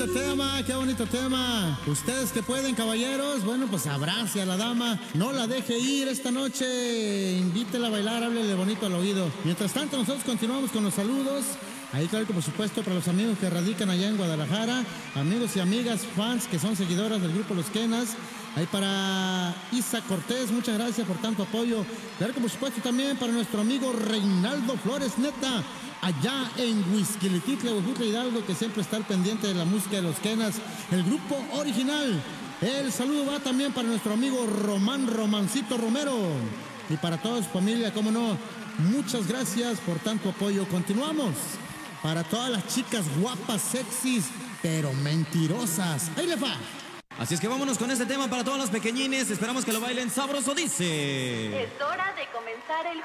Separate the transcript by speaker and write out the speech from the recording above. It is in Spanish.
Speaker 1: qué bonito tema. Ustedes que pueden, caballeros, bueno, pues abrace a la dama, no la deje ir esta noche, invítela a bailar, háblele bonito al oído. Mientras tanto, nosotros continuamos con los saludos. Ahí, claro que por supuesto, para los amigos que radican allá en Guadalajara, amigos y amigas, fans que son seguidoras del grupo Los Quenas. Ahí para Isa Cortés, muchas gracias por tanto apoyo. Claro que por supuesto también para nuestro amigo Reinaldo Flores Neta, allá en Huizquilititla, Huejutla, Hidalgo, que siempre está al pendiente de la música de Los Quenas, el grupo original. El saludo va también para nuestro amigo Romancito Romero. Y para toda su familia, cómo no, muchas gracias por tanto apoyo. Continuamos. Para todas las chicas guapas, sexys, pero mentirosas. Ahí les va.
Speaker 2: Así es que vámonos con este tema para todos los pequeñines. Esperamos que lo bailen sabroso, dice.
Speaker 3: Es hora de comenzar el